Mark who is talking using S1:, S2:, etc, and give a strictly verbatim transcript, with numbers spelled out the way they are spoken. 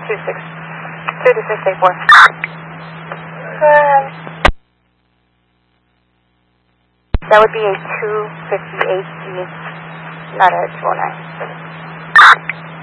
S1: two six, two to six eight four. Um, that would be a two fifty-eight E, not a two oh nine.